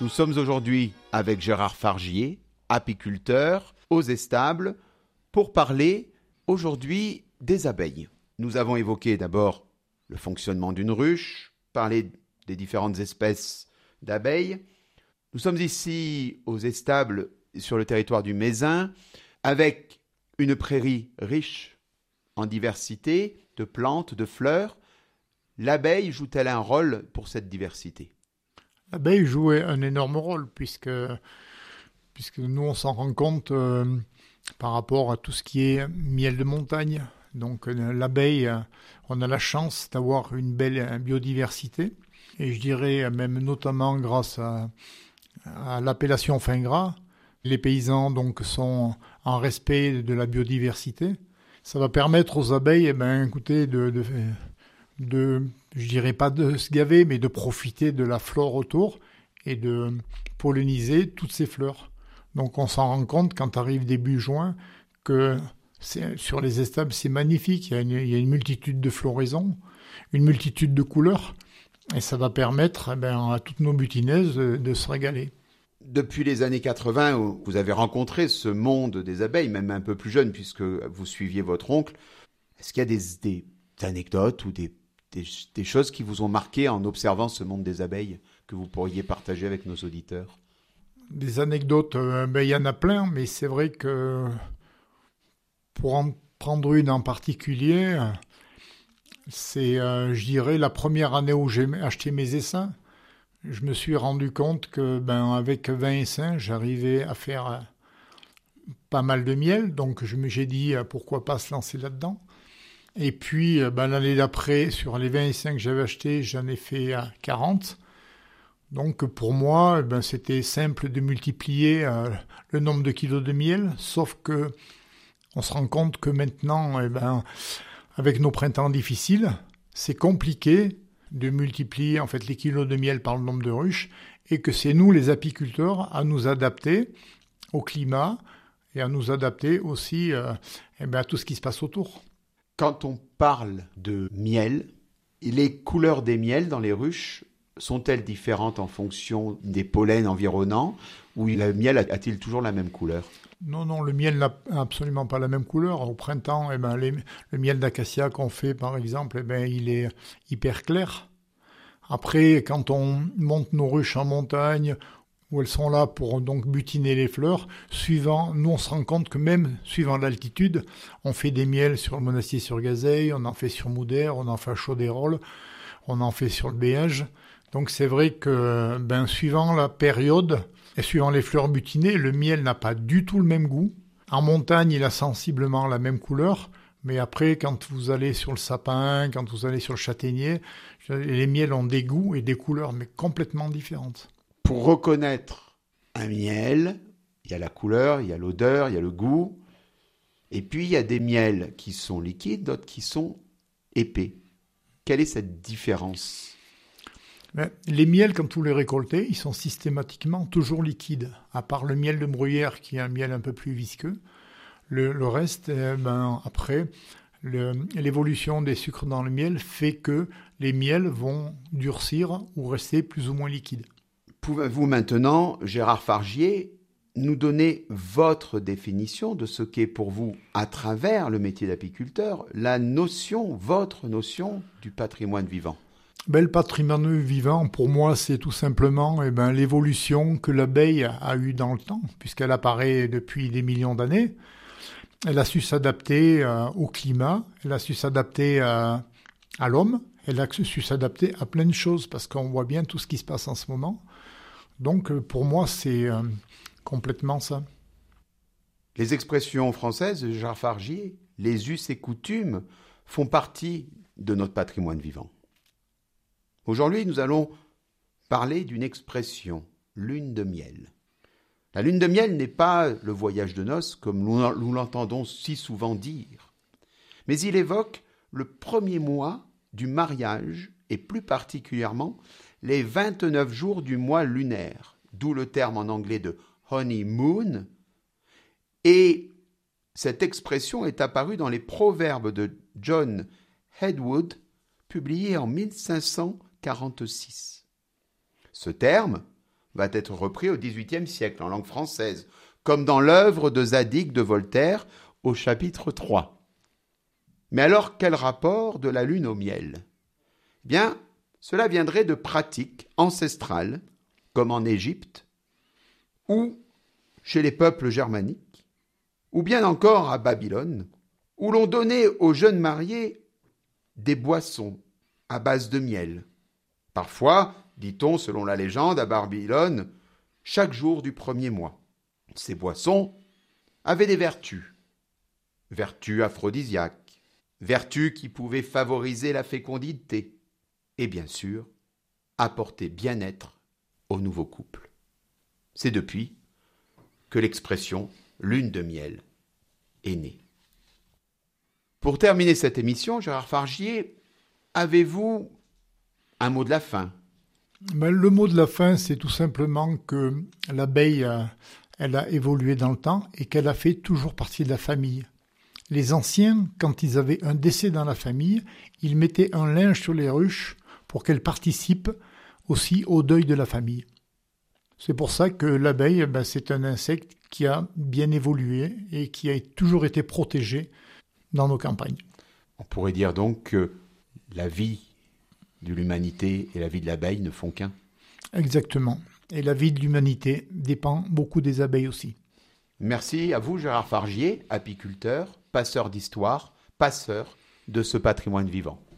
Nous sommes aujourd'hui avec Gérard Fargier, apiculteur aux éstables, pour parler aujourd'hui des abeilles. Nous avons évoqué d'abord le fonctionnement d'une ruche, parlé des différentes espèces d'abeilles. Nous sommes ici aux éstables sur le territoire du Mézin, avec une prairie riche en diversité de plantes, de fleurs. L'abeille joue-t-elle un rôle pour cette diversité ? L'abeille jouait un énorme rôle puisque nous on s'en rend compte par rapport à tout ce qui est miel de montagne. Donc l'abeille, on a la chance d'avoir une belle biodiversité et je dirais même notamment grâce à l'appellation fin gras. Les paysans donc sont en respect de la biodiversité. Ça va permettre aux abeilles, écoutez, je dirais pas de se gaver, mais de profiter de la flore autour et de polliniser toutes ces fleurs. Donc on s'en rend compte quand arrive début juin que sur les éstables c'est magnifique, il y a une multitude de floraisons, une multitude de couleurs, et ça va permettre à toutes nos butineuses de se régaler. Depuis les années 80, vous avez rencontré ce monde des abeilles, même un peu plus jeune, puisque vous suiviez votre oncle. Est-ce qu'il y a des anecdotes ou des choses qui vous ont marqué en observant ce monde des abeilles que vous pourriez partager avec nos auditeurs ? Des anecdotes, il y en a plein, mais c'est vrai que pour en prendre une en particulier, c'est, je dirais, la première année où j'ai acheté mes essaims. Je me suis rendu compte que, avec 20 essaims, j'arrivais à faire pas mal de miel. Donc, j'ai dit, pourquoi pas se lancer là-dedans. Et puis, l'année d'après, sur les 20 essaims que j'avais achetés, j'en ai fait 40. Donc, pour moi, c'était simple de multiplier le nombre de kilos de miel. Sauf que on se rend compte que maintenant, avec nos printemps difficiles, c'est compliqué de multiplier en fait les kilos de miel par le nombre de ruches et que c'est nous les apiculteurs à nous adapter au climat et à nous adapter aussi à tout ce qui se passe autour. Quand on parle de miel, les couleurs des miels dans les ruches sont-elles différentes en fonction des pollens environnants ou le miel a-t-il toujours la même couleur ? Non, le miel n'a absolument pas la même couleur. Au printemps, le miel d'acacia qu'on fait, par exemple, il est hyper clair. Après, quand on monte nos ruches en montagne, où elles sont là pour donc butiner les fleurs, nous on se rend compte que même suivant l'altitude, on fait des miels sur le Monastier-sur-Gazeille, on en fait sur Moudère, on en fait à Chaudérolles, on en fait sur le Béage. Donc c'est vrai que suivant la période et suivant les fleurs butinées, le miel n'a pas du tout le même goût. En montagne, il a sensiblement la même couleur, mais après, quand vous allez sur le sapin, quand vous allez sur le châtaignier, les miels ont des goûts et des couleurs, mais complètement différentes. Pour reconnaître un miel, il y a la couleur, il y a l'odeur, il y a le goût, et puis il y a des miels qui sont liquides, d'autres qui sont épais. Quelle est cette différence ? Les miels, quand vous les récoltez, ils sont systématiquement toujours liquides, à part le miel de bruyère qui est un miel un peu plus visqueux. Le reste, après, l'évolution des sucres dans le miel fait que les miels vont durcir ou rester plus ou moins liquides. Pouvez-vous maintenant, Gérard Fargier, nous donner votre définition de ce qu'est pour vous, à travers le métier d'apiculteur, votre notion du patrimoine vivant ? Le patrimoine vivant, pour moi, c'est tout simplement l'évolution que l'abeille a eue dans le temps, puisqu'elle apparaît depuis des millions d'années. Elle a su s'adapter au climat, elle a su s'adapter à l'homme, elle a su s'adapter à plein de choses, parce qu'on voit bien tout ce qui se passe en ce moment. Donc, pour moi, c'est complètement ça. Les expressions françaises de Gérard Fargier, les us et coutumes, font partie de notre patrimoine vivant. Aujourd'hui, nous allons parler d'une expression, lune de miel. La lune de miel n'est pas le voyage de noces, comme nous l'entendons si souvent dire, mais il évoque le premier mois du mariage et plus particulièrement les 29 jours du mois lunaire, d'où le terme en anglais de honeymoon. Et cette expression est apparue dans les proverbes de John Hedwood, publiés en 1546. Ce terme va être repris au XVIIIe siècle en langue française, comme dans l'œuvre de Zadig de Voltaire au chapitre 3. Mais alors, quel rapport de la lune au miel ? Eh bien, cela viendrait de pratiques ancestrales, comme en Égypte, ou chez les peuples germaniques, ou bien encore à Babylone, où l'on donnait aux jeunes mariés des boissons à base de miel. Parfois, dit-on selon la légende, à Babylone, chaque jour du premier mois. Ces boissons avaient des vertus. Vertus aphrodisiaques, vertus qui pouvaient favoriser la fécondité et bien sûr apporter bien-être au nouveau couple. C'est depuis que l'expression lune de miel est née. Pour terminer cette émission, Gérard Fargier, avez-vous un mot de la fin ? Le mot de la fin, c'est tout simplement que l'abeille, elle a évolué dans le temps et qu'elle a fait toujours partie de la famille. Les anciens, quand ils avaient un décès dans la famille, ils mettaient un linge sur les ruches pour qu'elle participe aussi au deuil de la famille. C'est pour ça que l'abeille, c'est un insecte qui a bien évolué et qui a toujours été protégé dans nos campagnes. On pourrait dire donc que la vie de l'humanité et la vie de l'abeille ne font qu'un. Exactement. Et la vie de l'humanité dépend beaucoup des abeilles aussi. Merci à vous, Gérard Fargier, apiculteur, passeur d'histoire, passeur de ce patrimoine vivant.